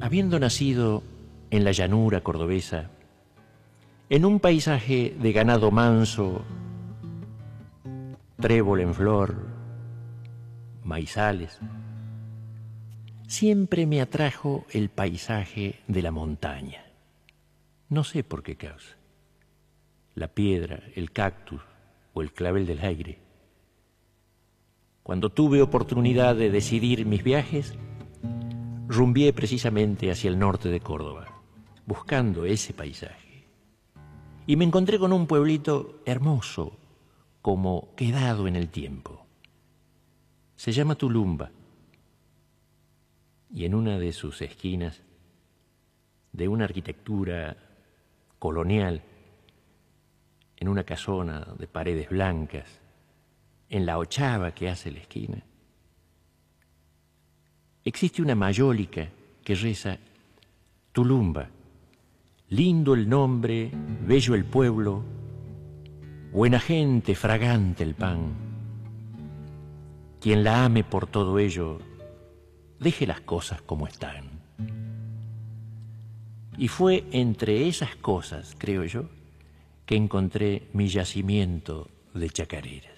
Habiendo nacido en la llanura cordobesa, en un paisaje de ganado manso, trébol en flor, maizales, siempre me atrajo el paisaje de la montaña. No sé por qué causa. La piedra, el cactus o el clavel del aire. Cuando tuve oportunidad de decidir mis viajes, rumbié precisamente hacia el norte de Córdoba, buscando ese paisaje. Y me encontré con un pueblito hermoso, como quedado en el tiempo. Se llama Tulumba, y en una de sus esquinas, de una arquitectura colonial, en una casona de paredes blancas, en la ochava que hace la esquina, existe una mayólica que reza: Tulumba, lindo el nombre, bello el pueblo, buena gente, fragante el pan. Quien la ame por todo ello, deje las cosas como están. Y fue entre esas cosas, creo yo, que encontré mi yacimiento de chacareras.